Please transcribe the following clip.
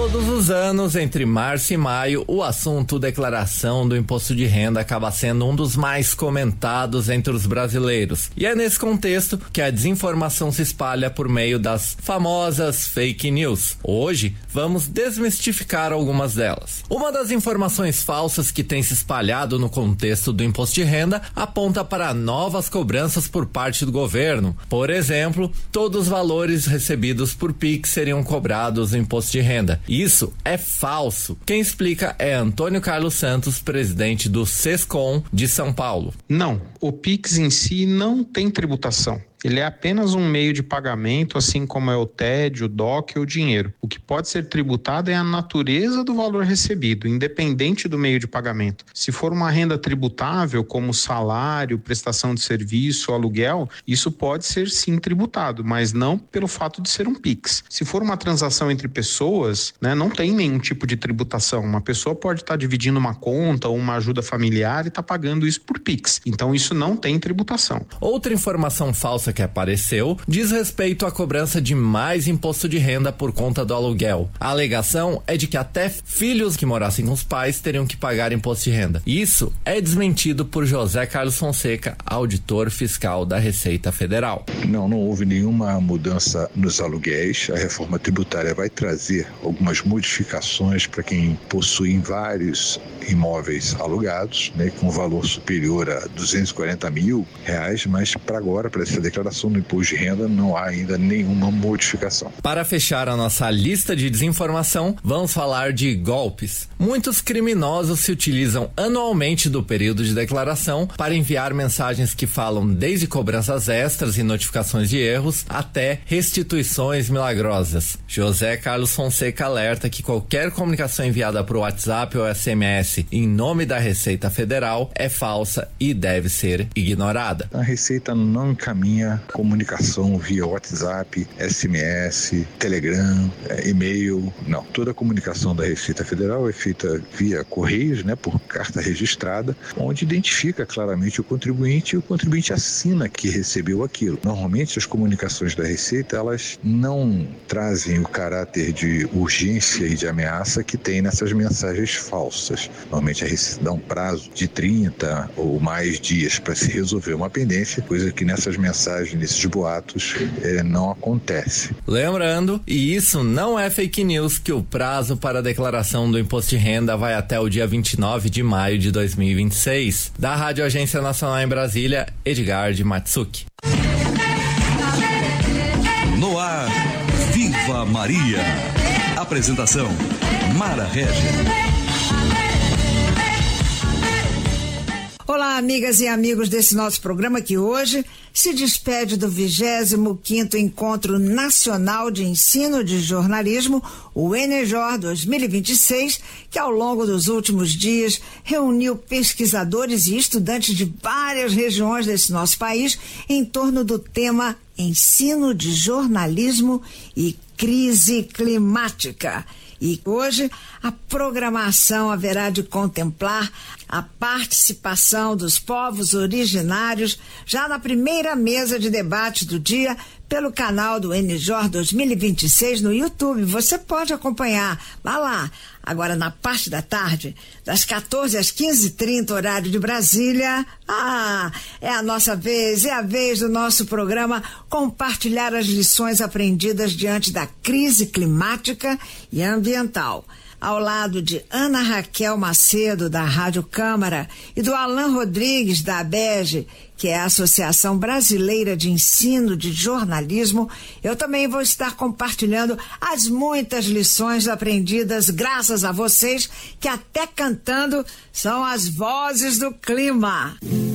Todos os anos, entre março e maio, o assunto declaração do imposto de renda acaba sendo um dos mais comentados entre os brasileiros. E é nesse contexto que a desinformação se espalha por meio das famosas fake news. Hoje, vamos desmistificar algumas delas. Uma das informações falsas que tem se espalhado no contexto do imposto de renda aponta para novas cobranças por parte do governo. Por exemplo, todos os valores recebidos por Pix seriam cobrados no imposto de renda. Isso é falso. Quem explica é Antônio Carlos Santos, presidente do Sescom de São Paulo. Não, o Pix em si não tem tributação. Ele é apenas um meio de pagamento, assim como é o TED, o DOC ou o dinheiro. O que pode ser tributado é a natureza do valor recebido, independente do meio de pagamento. Se for uma renda tributável, como salário, prestação de serviço, aluguel, isso pode ser sim tributado, mas não pelo fato de ser um Pix. Se for uma transação entre pessoas, não tem nenhum tipo de tributação. Uma pessoa pode estar dividindo uma conta ou uma ajuda familiar e está pagando isso por Pix. Então isso não tem tributação. Outra informação falsa que apareceu diz respeito à cobrança de mais imposto de renda por conta do aluguel. A alegação é de que até filhos que morassem com os pais teriam que pagar imposto de renda. Isso é desmentido por José Carlos Fonseca, auditor fiscal da Receita Federal. Não houve nenhuma mudança nos aluguéis. A reforma tributária vai trazer algumas modificações para quem possui vários imóveis alugados, com valor superior a R$240 mil, mas para essa declaração do imposto de renda não há ainda nenhuma modificação. Para fechar a nossa lista de desinformação, vamos falar de golpes. Muitos criminosos se utilizam anualmente do período de declaração para enviar mensagens que falam desde cobranças extras e notificações de erros até restituições milagrosas. José Carlos Fonseca alerta que qualquer comunicação enviada por WhatsApp ou SMS em nome da Receita Federal é falsa e deve ser ignorada. A Receita não encaminha comunicação via WhatsApp, SMS, Telegram, e-mail. Não. Toda a comunicação da Receita Federal é feita via Correios, por carta registrada, onde identifica claramente o contribuinte e o contribuinte assina que recebeu aquilo. Normalmente as comunicações da Receita, elas não trazem o caráter de urgência e de ameaça que tem nessas mensagens falsas. Normalmente a Receita dá um prazo de 30 ou mais dias para se resolver uma pendência, coisa que nessas mensagens, nesses boatos, não acontece. Lembrando, e isso não é fake news, que o prazo para a declaração do imposto de renda vai até o dia 29 de maio de 2026. Da Rádio Agência Nacional em Brasília, Edgar de Matsuki. No ar, Viva Maria. Apresentação, Mara Regis. Olá, amigas e amigos desse nosso programa que hoje se despede do 25º Encontro Nacional de Ensino de Jornalismo, o ENEJOR 2026, que ao longo dos últimos dias reuniu pesquisadores e estudantes de várias regiões desse nosso país em torno do tema Ensino de Jornalismo e Crise Climática. E hoje a programação haverá de contemplar a participação dos povos originários já na primeira mesa de debate do dia pelo canal do ENEJOR 2026 no YouTube. Você pode acompanhar. Vá lá. Agora, na parte da tarde, das 14 às 15h30, horário de Brasília, é a nossa vez, é a vez do nosso programa compartilhar as lições aprendidas diante da crise climática e ambiental. Ao lado de Ana Raquel Macedo, da Rádio Câmara, e do Alan Rodrigues, da ABEGE, que é a Associação Brasileira de Ensino de Jornalismo, eu também vou estar compartilhando as muitas lições aprendidas graças a vocês, que até cantando são as vozes do clima.